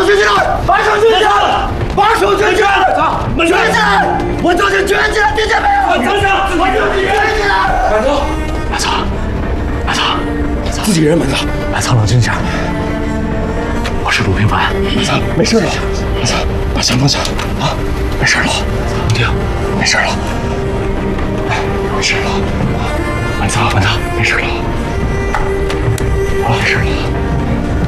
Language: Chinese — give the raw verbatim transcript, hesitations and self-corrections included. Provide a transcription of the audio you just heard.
手举起来！把手举起来！把手举起来！举起来！我叫你举起来，听见没有？站上！我叫你举起来！满仓，满仓，满仓，自己人，满仓，满仓，冷静一下。我是陆平凡，满仓，没事了。满仓，把枪放下啊！没事了，冷静，没事了，没事了。满仓，满仓，没事了。好了，没事了。